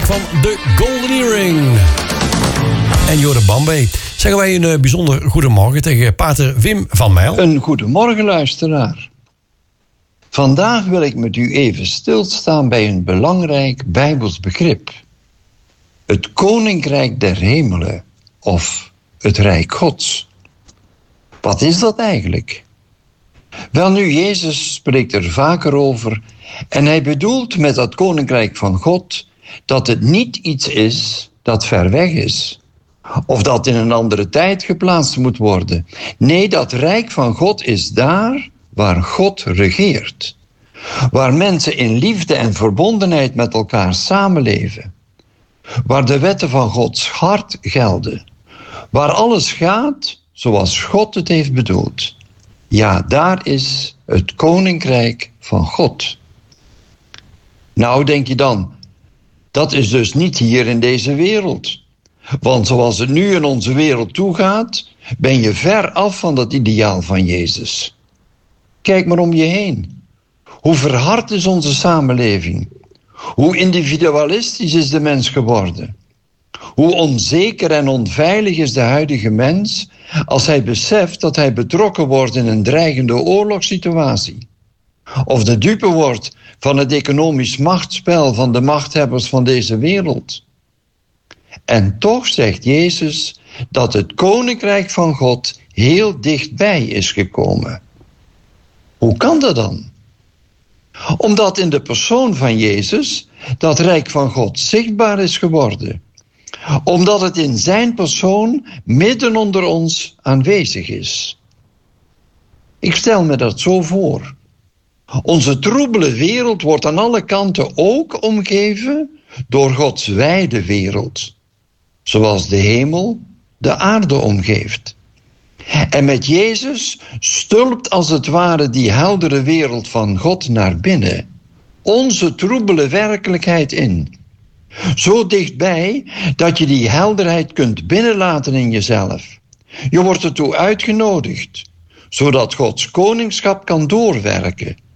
van The Golden Earring. En Jorde Bambe. Zeggen wij een bijzonder goedemorgen tegen pater Wim van Mijl. Een goedemorgen, luisteraar. Vandaag wil ik met u even stilstaan bij een belangrijk Bijbels begrip. Het Koninkrijk der Hemelen, of het Rijk Gods. Wat is dat eigenlijk? Welnu, Jezus spreekt er vaker over en hij bedoelt met dat Koninkrijk van God dat het niet iets is dat ver weg is. Of dat in een andere tijd geplaatst moet worden. Nee, dat Rijk van God is daar waar God regeert. Waar mensen in liefde en verbondenheid met elkaar samenleven. Waar de wetten van Gods hart gelden. Waar alles gaat zoals God het heeft bedoeld. Ja, daar is het Koninkrijk van God. Nou, denk je dan, dat is dus niet hier in deze wereld. Want zoals het nu in onze wereld toegaat, ben je ver af van dat ideaal van Jezus. Kijk maar om je heen. Hoe verhard is onze samenleving? Hoe individualistisch is de mens geworden? Hoe onzeker en onveilig is de huidige mens als hij beseft dat hij betrokken wordt in een dreigende oorlogssituatie? Of de dupe wordt van het economisch machtsspel van de machthebbers van deze wereld? En toch zegt Jezus dat het Koninkrijk van God heel dichtbij is gekomen. Hoe kan dat dan? Omdat in de persoon van Jezus dat Rijk van God zichtbaar is geworden. Omdat het in zijn persoon midden onder ons aanwezig is. Ik stel me dat zo voor. Onze troebele wereld wordt aan alle kanten ook omgeven door Gods wijde wereld. Zoals de hemel de aarde omgeeft. En met Jezus stulpt als het ware die heldere wereld van God naar binnen. Onze troebele werkelijkheid in. Zo dichtbij dat je die helderheid kunt binnenlaten in jezelf. Je wordt ertoe uitgenodigd. Zodat Gods koningschap kan doorwerken.